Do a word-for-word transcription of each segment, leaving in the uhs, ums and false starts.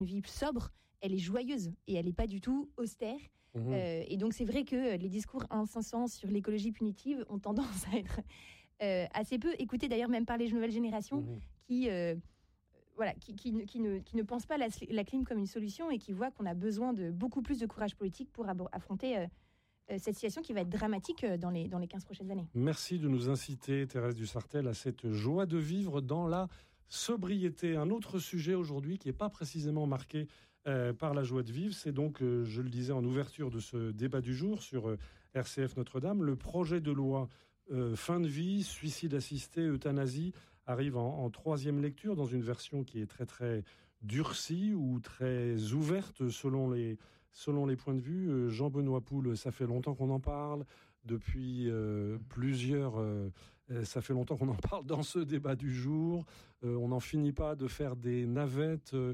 une vie sobre, elle est joyeuse et elle n'est pas du tout austère. Mmh. Euh, et donc c'est vrai que les discours incessants sur l'écologie punitive ont tendance à être euh, assez peu écoutés, d'ailleurs même par les nouvelles générations, mmh. qui, euh, voilà, qui, qui, qui, ne, qui ne pensent pas la, la clim comme une solution et qui voient qu'on a besoin de beaucoup plus de courage politique pour ab- affronter euh, cette situation qui va être dramatique dans les, dans les quinze prochaines années. Merci de nous inciter, Thérèse Dussartel, à cette joie de vivre dans la sobriété. Un autre sujet aujourd'hui qui n'est pas précisément marqué euh, par la joie de vivre, c'est donc, euh, je le disais en ouverture de ce débat du jour sur euh, R C F Notre-Dame, le projet de loi euh, fin de vie, suicide assisté, euthanasie arrive en, en troisième lecture dans une version qui est très très durcie ou très ouverte selon les, selon les points de vue. Euh, Jean-Benoît Poul, ça fait longtemps qu'on en parle. Depuis euh, plusieurs... Euh, ça fait longtemps qu'on en parle dans ce débat du jour. Euh, on n'en finit pas de faire des navettes. Euh,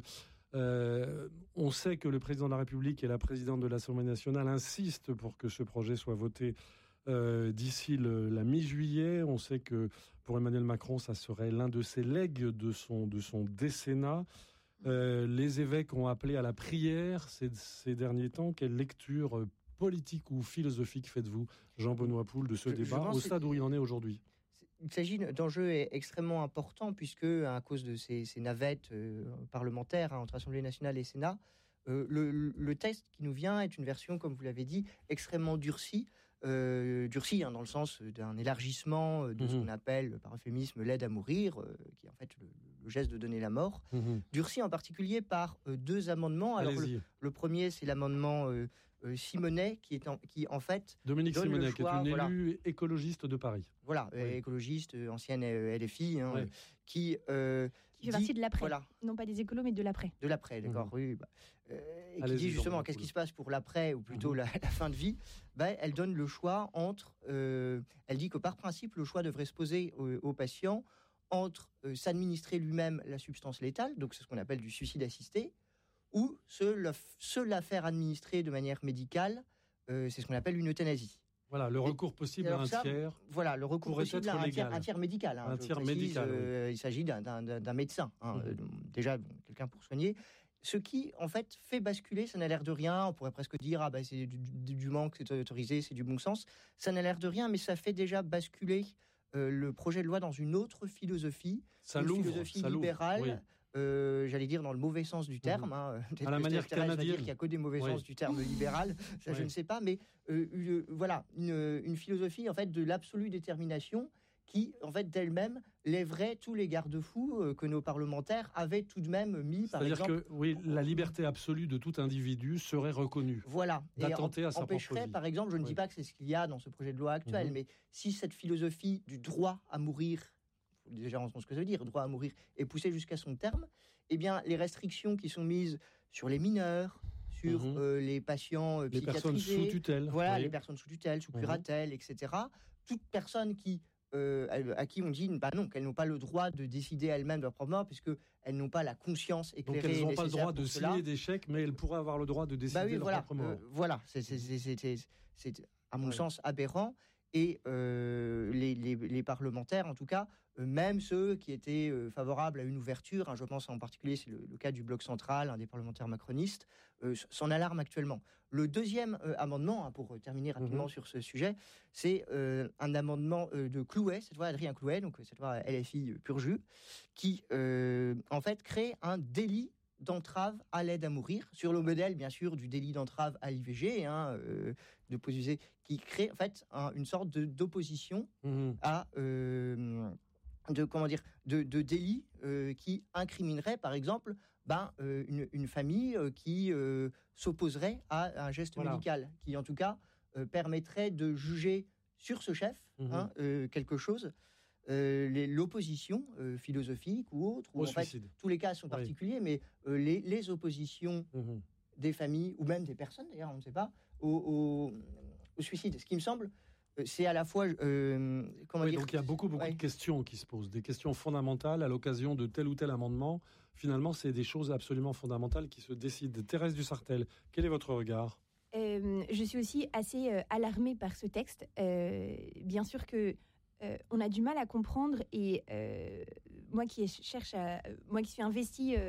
euh, on sait que le président de la République et la présidente de l'Assemblée nationale insistent pour que ce projet soit voté euh, d'ici le, la mi-juillet. On sait que pour Emmanuel Macron, ça serait l'un de ses legs de son, de son décennat. Euh, les évêques ont appelé à la prière ces, ces derniers temps. Quelle lecture euh, politique ou philosophique faites-vous, Jean-Benoît Poul, de ce je, débat, je au stade où il en est aujourd'hui? Il s'agit d'enjeux extrêmement importants puisque, à cause de ces, ces navettes euh, parlementaires hein, entre Assemblée nationale et Sénat, euh, le, le texte qui nous vient est une version, comme vous l'avez dit, extrêmement durcie. Euh, durcie hein, dans le sens d'un élargissement de mmh. ce qu'on appelle par euphémisme l'aide à mourir, euh, qui est en fait le, le geste de donner la mort. Mmh. Durcie en particulier par euh, deux amendements. Alors le, le premier, c'est l'amendement euh, euh, Simonet, qui est en, qui en fait Dominique donne Simonet, le choix, qui est une voilà. élue écologiste de Paris. Voilà, oui. écologiste, ancienne L F I, hein, oui. qui euh, qui fait partie de l'après. Voilà. Non pas des écolos, mais de l'après. De l'après, d'accord. Mmh. Oui. Bah, euh, et Allez, qui dit justement qu'est-ce qui se passe pour l'après ou plutôt mmh. la, la fin de vie. Bah, elle donne le choix entre. Euh, elle dit que par principe, le choix devrait se poser au, au patient entre euh, s'administrer lui-même la substance létale, donc c'est ce qu'on appelle du suicide assisté, ou se, le, se la faire administrer de manière médicale, euh, c'est ce qu'on appelle une euthanasie. Voilà, le recours possible à un ça, tiers. Voilà, le recours possible à un tiers, un tiers médical. Hein, un tiers précise, médical. Euh, oui. Il s'agit d'un, d'un, d'un médecin, hein, mmh. euh, déjà bon, quelqu'un pour soigner. Ce qui, en fait, fait basculer, ça n'a l'air de rien. On pourrait presque dire, ah ben, c'est du, du, du manque, c'est autorisé, c'est du bon sens. Ça n'a l'air de rien, mais ça fait déjà basculer euh, le projet de loi dans une autre philosophie, ça une l'ouvre, philosophie ça libérale. Oui. Euh, j'allais dire dans le mauvais sens du terme. Mmh. Hein. À la manière Thérèse canadienne. va dire qu'il n'y a que des mauvais oui. sens du terme libéral. Ça, oui. je ne sais pas, mais euh, une, voilà, une, une philosophie en fait de l'absolue détermination qui, en fait, d'elle-même, lèverait tous les garde-fous euh, que nos parlementaires avaient tout de même mis, par C'est-à-dire exemple... C'est-à-dire que, oui, la liberté absolue de tout individu serait reconnue. Voilà. D'attenter et en, à sa empêcherait, propre vie. Par exemple, je ne oui. dis pas que c'est ce qu'il y a dans ce projet de loi actuel, mmh. mais si cette philosophie du droit à mourir, il faut déjà entendre ce que ça veut dire, droit à mourir, est poussée jusqu'à son terme, eh bien, les restrictions qui sont mises sur les mineurs, sur mmh. euh, les patients euh, les personnes sous tutelle, voilà, oui. les personnes sous tutelle, sous curatelle, mmh. et cetera. Toute personne qui Euh, à qui on dit bah non, qu'elles n'ont pas le droit de décider elles-mêmes de leur propre mort, puisqu'elles n'ont pas la conscience éclairée. Donc elles n'ont pas le droit de cela. signer des chèques, mais elles pourraient avoir le droit de décider bah oui, de leur voilà, propre mort. Euh, voilà, c'est, c'est, c'est, c'est, c'est, c'est à mon ouais. sens aberrant. Et euh, les, les, les parlementaires, en tout cas, euh, même ceux qui étaient euh, favorables à une ouverture, hein, je pense en particulier, c'est le, le cas du Bloc central, un des parlementaires macronistes, euh, s'en alarment actuellement. Le deuxième euh, amendement, hein, pour terminer rapidement mmh. sur ce sujet, c'est euh, un amendement euh, de Clouet, cette fois Adrien Clouet, donc cette fois L F I pur jus, qui euh, en fait crée un délit d'entrave à l'aide à mourir, sur le modèle, bien sûr, du délit d'entrave à l'I V G, hein, euh, de poser, qui crée, en fait, un, une sorte de, d'opposition mmh. à, euh, de, comment dire, de, de délit euh, qui incriminerait, par exemple, ben, euh, une, une famille euh, qui euh, s'opposerait à un geste voilà. médical, qui, en tout cas, euh, permettrait de juger sur ce chef, mmh. hein, euh, quelque chose. Euh, les, l'opposition euh, philosophique ou autre, ou en fait, tous les cas sont particuliers, oui. mais euh, les, les oppositions mmh. des familles, ou même des personnes d'ailleurs, on ne sait pas, au, au, au suicide. Ce qui me semble, euh, c'est à la fois... Euh, comment oui, dire, donc il y a beaucoup, beaucoup ouais. de questions qui se posent, des questions fondamentales à l'occasion de tel ou tel amendement. Finalement, c'est des choses absolument fondamentales qui se décident. Thérèse Dussartel, quel est votre regard ? euh, Je suis aussi assez euh, alarmée par ce texte. Euh, bien sûr que Euh, on a du mal à comprendre et euh, moi qui cherche à, moi qui suis investie euh,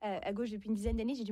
à, à gauche depuis une dizaine d'années, j'ai du